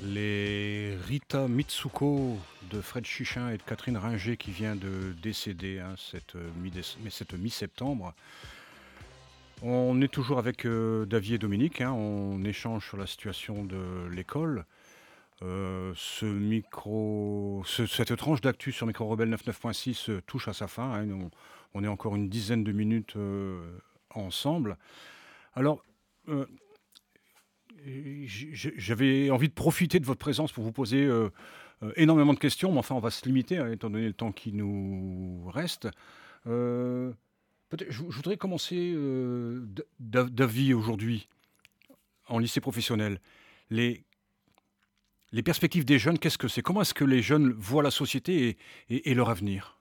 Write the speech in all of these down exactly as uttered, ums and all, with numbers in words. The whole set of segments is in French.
Les Rita Mitsuko de Fred Chichin et de Catherine Ringer qui vient de décéder hein, cette, mi-déce- mais cette mi-septembre. On est toujours avec euh, David et Dominique, hein, on échange sur la situation de l'école. Euh, ce micro, ce- cette tranche d'actu sur Micro Rebelle quatre-vingt-neuf point six euh, touche à sa fin. Hein, on, on est encore une dizaine de minutes euh, ensemble. Alors, euh, j- j- j'avais envie de profiter de votre présence pour vous poser euh, euh, énormément de questions, mais enfin, on va se limiter, hein, étant donné le temps qui nous reste. Euh, peut-être, je, je voudrais commencer, euh, d- Dav- David, aujourd'hui, en lycée professionnel. Les, les perspectives des jeunes, qu'est-ce que c'est? Comment est-ce que les jeunes voient la société et, et- et leur avenir?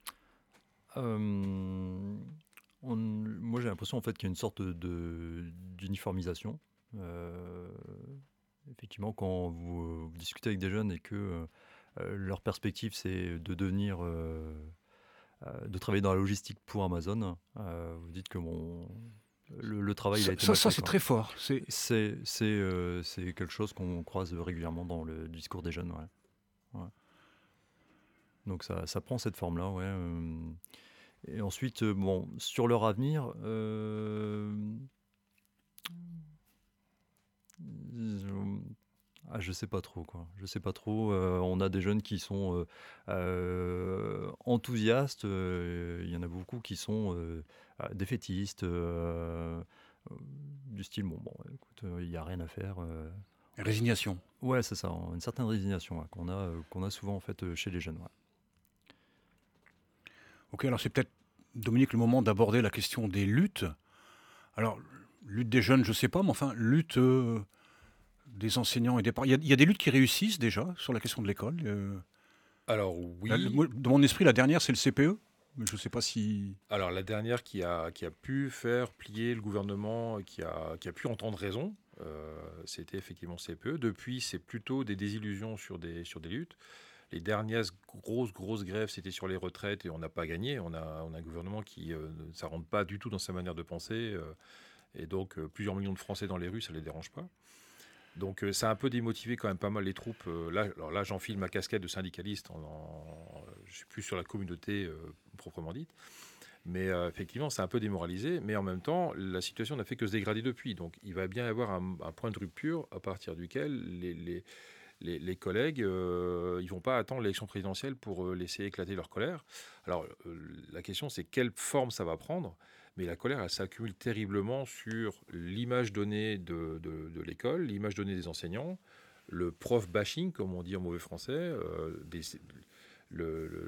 Euh, on- Moi, j'ai l'impression en fait qu'il y a une sorte de d'uniformisation. Euh, Effectivement, quand vous, vous discutez avec des jeunes et que euh, leur perspective c'est de devenir, euh, euh, de travailler dans la logistique pour Amazon, euh, vous dites que bon, le, le travail il Ça, a été ça, mal ça, fait c'est quoi. très fort. C'est, C'est c'est euh, c'est quelque chose qu'on croise régulièrement dans le discours des jeunes, ouais. Ouais. Donc ça, ça prend cette forme-là, ouais. euh. Et ensuite, euh, bon, sur leur avenir, euh, je, ah, je sais pas trop, quoi. Je sais pas trop. Euh, on a des jeunes qui sont euh, euh, enthousiastes. euh, Il y en a beaucoup qui sont euh, euh, défaitistes, euh, euh, du style, bon, bon, écoute, il n'y a rien à faire. euh. résignation. Ouais, c'est ça, une certaine résignation ouais, qu'on a, euh, qu'on a souvent en fait euh, chez les jeunes. Ouais. Ok, alors c'est peut-être, Dominique, le moment d'aborder la question des luttes. Alors, lutte des jeunes, je ne sais pas, mais enfin, lutte euh, des enseignants et des parents. Il y, a, il y a des luttes qui réussissent déjà sur la question de l'école. Euh, Alors la- le- oui, moi, dans mon esprit, la dernière, c'est le C P E. Mais je ne sais pas si. alors la dernière qui a, qui a pu faire plier le gouvernement, qui a, qui a pu entendre raison, euh, c'était effectivement C P E. Depuis, c'est plutôt des désillusions sur des, sur des luttes. Les dernières grosses, grosses grèves, c'était sur les retraites et on n'a pas gagné. On a, on a un gouvernement qui euh, ne ça rentre pas du tout dans sa manière de penser. euh, et donc, euh, plusieurs millions de Français dans les rues, ça ne les dérange pas. Donc euh, ça a un peu démotivé quand même pas mal les troupes. Euh, là, alors là, j'enfile ma casquette de syndicaliste. En, en- je suis plus sur la communauté euh, proprement dite. Mais euh, effectivement, c'est un peu démoralisé. Mais en même temps, la situation n'a fait que se dégrader depuis. Donc il va bien y avoir un, un point de rupture à partir duquel les, les, les, les collègues, euh, ils vont pas attendre l'élection présidentielle pour euh, laisser éclater leur colère. Alors euh, la question, c'est quelle forme ça va prendre. Mais la colère, elle s'accumule terriblement sur l'image donnée de, de, de l'école, l'image donnée des enseignants, le prof bashing, comme on dit en mauvais français, euh, des, le, le,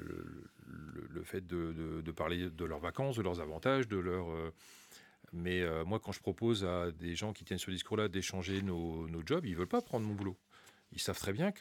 le, le, fait de, de, de, parler de leurs vacances, de leurs avantages, de leur... Euh, mais euh, moi, quand je propose à des gens qui tiennent ce discours-là d'échanger nos, nos jobs, ils ne veulent pas prendre mon boulot. Ils savent très bien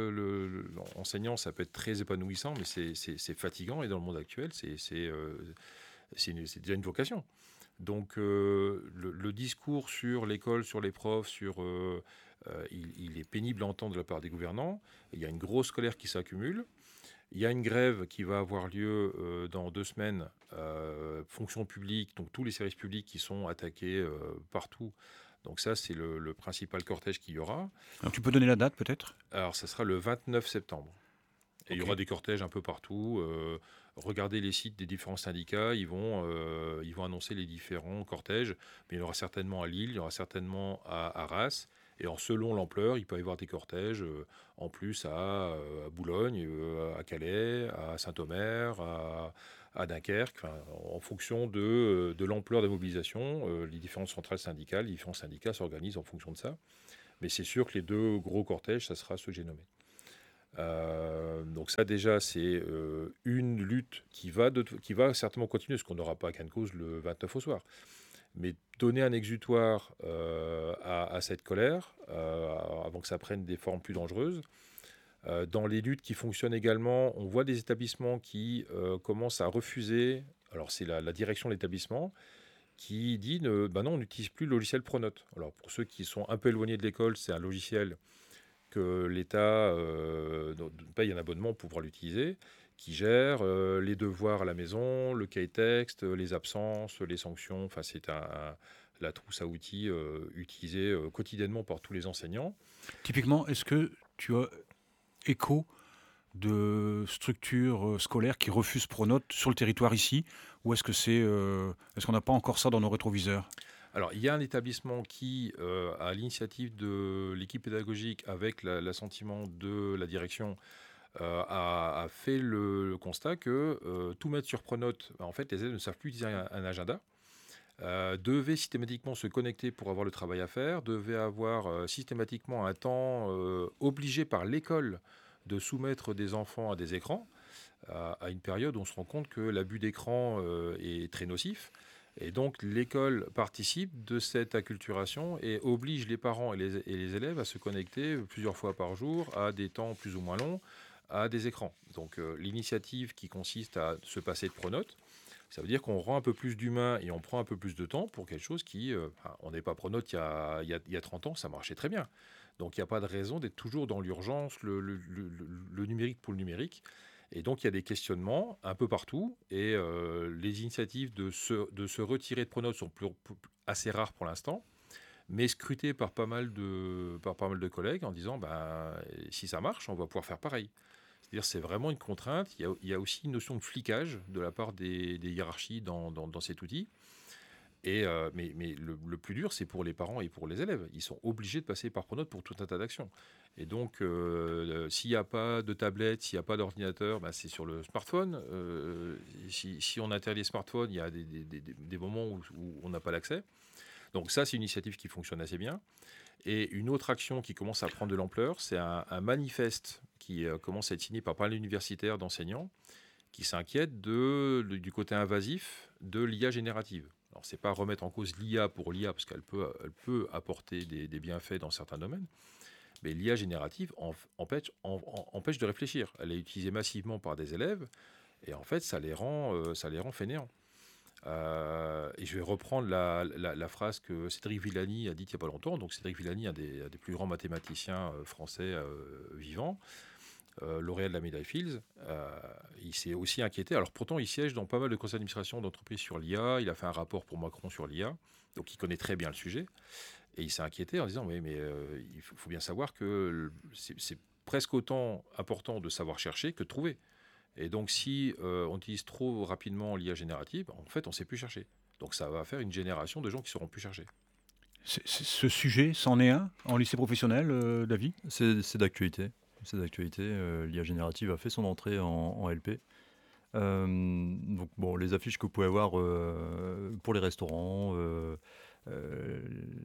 que l'enseignant, ça peut être très épanouissant, mais c'est fatigant. Et dans le monde actuel, c'est euh, déjà une vocation. Donc, euh, le, le, discours sur l'école, sur les profs, sur, euh, euh, il, il est pénible à entendre de la part des gouvernants. Il y a une grosse colère qui s'accumule. Il y a une grève qui va avoir lieu euh, dans deux semaines, euh, fonction publique, donc tous les services publics qui sont attaqués euh, partout. Donc ça, c'est le, le principal cortège qu'il y aura. Alors, tu peux donner la date peut-être? Alors, ça sera le vingt-neuf septembre. Et okay. Il y aura des cortèges un peu partout. Euh, regardez les sites des différents syndicats, ils vont, euh, ils vont annoncer les différents cortèges. Mais il y en aura certainement à Lille, il y aura certainement à Arras. Et en selon l'ampleur, il peut y avoir des cortèges euh, en plus à, à Boulogne, euh, à Calais, à Saint-Omer, à, à Dunkerque. Enfin, en fonction de, de l'ampleur de la mobilisation, euh, les différentes centrales syndicales, les différents syndicats s'organisent en fonction de ça. Mais c'est sûr que les deux gros cortèges, ça sera ceux que j'ai nommés. Euh, donc ça déjà c'est euh, une lutte qui va, de, qui va certainement continuer, parce qu'on n'aura pas qu'à cause le vingt-neuf au soir. Mais donner un exutoire euh, à, à cette colère, euh, avant que ça prenne des formes plus dangereuses. Euh, dans les luttes qui fonctionnent également, on voit des établissements qui euh, commencent à refuser, alors c'est la, la direction de l'établissement, qui dit ne, bah non, on n'utilise plus le logiciel Pronote. Alors pour ceux qui sont un peu éloignés de l'école, c'est un logiciel que l'État euh, paye un abonnement pour pouvoir l'utiliser, qui gère euh, les devoirs à la maison, le cahier texte, les absences, les sanctions. Enfin, c'est un, un, la trousse à outils euh, utilisée euh, quotidiennement par tous les enseignants. Typiquement, est-ce que tu as écho de structures scolaires qui refusent Pronote sur le territoire ici, ou est-ce que c'est, euh, est-ce qu'on n'a pas encore ça dans nos rétroviseurs? Alors, il y a un établissement qui, euh, à l'initiative de l'équipe pédagogique, avec la- l'assentiment de la direction, euh, a, a fait le, le constat que euh, tout mettre sur Pronote, en fait, les élèves ne savent plus utiliser un, un agenda, euh, devaient systématiquement se connecter pour avoir le travail à faire, devaient avoir euh, systématiquement un temps euh, obligé par l'école de soumettre des enfants à des écrans, à, à une période où on se rend compte que l'abus d'écran euh, est très nocif. Et donc l'école participe de cette acculturation et oblige les parents et les, et les élèves à se connecter plusieurs fois par jour à des temps plus ou moins longs à des écrans. Donc euh, l'initiative qui consiste à se passer de Pronote, ça veut dire qu'on rend un peu plus d'humain et on prend un peu plus de temps pour quelque chose qui, euh, enfin, on n'est pas Pronote il y, a, il, y a, il y a trente ans, ça marchait très bien. Donc il n'y a pas de raison d'être toujours dans l'urgence, le, le, le, le numérique pour le numérique. Et donc il y a des questionnements un peu partout et euh, les initiatives de se, de se retirer de Pronote sont plus, plus- assez rares pour l'instant, mais scrutées par pas mal de, par pas mal de collègues en disant ben, si ça marche, on va pouvoir faire pareil. C'est-à-dire c'est vraiment une contrainte. Il y a, il y a aussi une notion de flicage de la part des, des hiérarchies dans, dans, dans cet outil. Et, euh, mais mais le, le plus dur, c'est pour les parents et pour les élèves. Ils sont obligés de passer par Pronote pour tout un tas d'actions. Et donc, euh, s'il n'y a pas de tablette, s'il n'y a pas d'ordinateur, bah, c'est sur le smartphone. Euh, si, si on interdit les smartphones, il y a des, des- des- des moments où, où on n'a pas l'accès. Donc ça, c'est une initiative qui fonctionne assez bien. Et une autre action qui commence à prendre de l'ampleur, c'est un, un manifeste qui euh, commence à être signé par pas mal d'universitaires, d'enseignants, qui s'inquiètent de, de- du côté invasif de l'I A générative. Alors, c'est pas remettre en cause l'I A pour l'I A, parce qu'elle peut, elle peut apporter des, des bienfaits dans certains domaines, mais l'I A générative en- empêche, en- en- empêche de réfléchir. Elle est utilisée massivement par des élèves, et en fait, ça les rend, euh, ça les rend fainéants. Euh, et je vais reprendre la, la- la phrase que Cédric Villani a dite il n'y a pas longtemps. Donc, Cédric Villani, un des, un des plus grands mathématiciens euh, français euh, vivants, euh, lauréat de la médaille Fields, euh, il s'est aussi inquiété. Alors pourtant, il siège dans pas mal de conseils d'administration d'entreprises sur l'I A. Il a fait un rapport pour Macron sur l'I A, donc il connaît très bien le sujet. Et il s'est inquiété en disant, oui, mais euh, il faut, faut bien savoir que c'est c'est presque autant important de savoir chercher que de trouver. Et donc, si euh, on utilise trop rapidement l'I A générative, en fait, on ne sait plus chercher. Donc, ça va faire une génération de gens qui ne sauront plus chercher. C'est- c'est- Ce sujet, c'en est un en lycée professionnel, euh, David? C'est c'est d'actualité. C'est d'actualité. Euh, L'I A générative a fait son entrée en, en L P. Euh, donc bon, les affiches que vous pouvez avoir euh, pour les restaurants, euh, euh,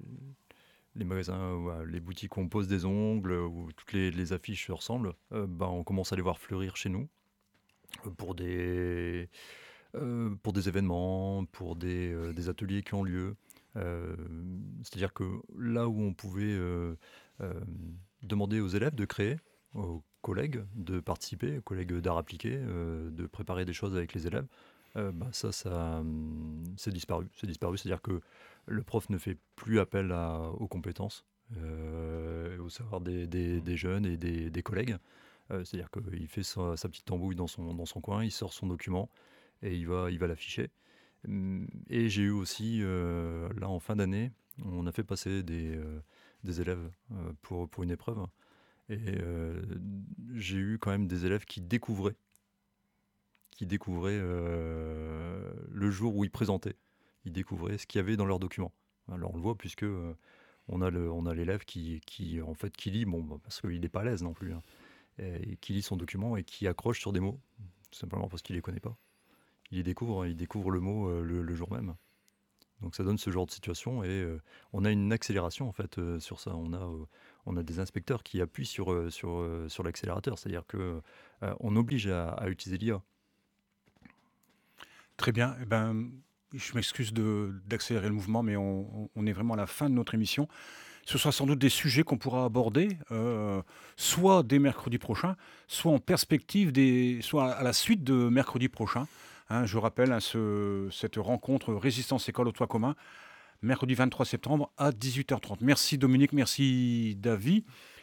les magasins, voilà, les boutiques où on pose des ongles, où toutes les, les affiches se ressemblent, euh, ben, on commence à les voir fleurir chez nous euh, pour des, euh, pour des événements, pour des, euh, des ateliers qui ont lieu. Euh, C'est-à-dire que là où on pouvait euh, euh, demander aux élèves de créer, aux collègues de participer, aux collègues d'art appliqué, euh, de préparer des choses avec les élèves, euh, bah, ça, ça hum, c'est disparu. C'est disparu, c'est-à-dire que le prof ne fait plus appel à- aux compétences, euh, au savoir des, des- des jeunes et des, des collègues. Euh, c'est-à-dire qu'il fait sa, sa petite tambouille dans son, dans son coin, il sort son document et il va, il va l'afficher. Hum, Et j'ai eu aussi, euh, là en fin d'année, on a fait passer des, euh, des élèves euh, pour, pour une épreuve. Et euh, j'ai eu quand même des élèves qui découvraient, qui découvraient euh, le jour où ils présentaient. Ils découvraient ce qu'il y avait dans leurs documents. Alors on le voit puisque euh, on a le, on a l'élève qui, qui en fait qui lit, bon bah, parce qu'il n'est pas à l'aise non plus, hein, et qui lit son document et qui accroche sur des mots, tout simplement parce qu'il les connaît pas. Il les découvre, il découvre le mot euh, le, le jour même. Donc ça donne ce genre de situation et euh, on a une accélération en fait euh, sur ça. On a, euh, on a des inspecteurs qui appuient sur, euh, sur, euh, sur l'accélérateur, c'est-à-dire que euh, on oblige à, à utiliser l'I A. Très bien. Eh ben, je m'excuse de- d'accélérer le mouvement, mais on, on- on est vraiment à la fin de notre émission. Ce sera sans doute des sujets qu'on pourra aborder, euh, soit dès mercredi prochain, soit en perspective, des, soit à la suite de mercredi prochain. Hein, je rappelle hein, ce- cette rencontre Résistance École au Toit commun, mercredi vingt-trois septembre à dix-huit heures trente. Merci Dominique, merci David.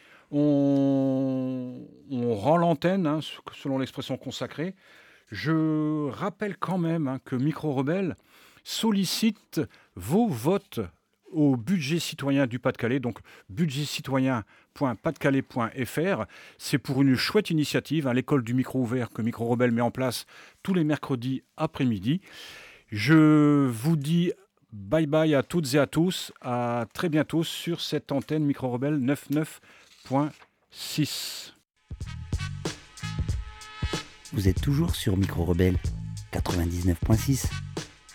On, on rend l'antenne, hein, selon l'expression consacrée. Je rappelle quand même hein, que Micro Rebelle sollicite vos votes au budget citoyen du Pas-de-Calais, donc budget citoyen point pas de calais point f r. C'est pour une chouette initiative, hein, l'école du micro ouvert que Micro Rebelle met en place tous les mercredis après-midi. Je vous dis bye bye à toutes et à tous. À très bientôt sur cette antenne Micro Rebelle quatre-vingt-dix-neuf point six. Vous êtes toujours sur Micro Rebelle quatre-vingt-dix-neuf point six.